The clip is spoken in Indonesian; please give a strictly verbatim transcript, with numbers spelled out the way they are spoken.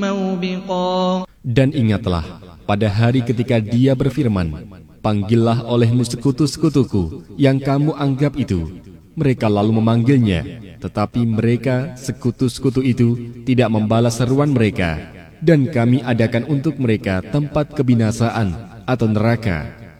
موبقا. Dan ingatlah pada hari ketika Dia berfirman, panggillah olehmu sekutu-sekutuku yang kamu anggap itu. Mereka lalu memanggilnya, tetapi mereka sekutu-sekutu itu tidak membalas seruan mereka. Dan kami adakan untuk mereka tempat kebinasaan atau neraka.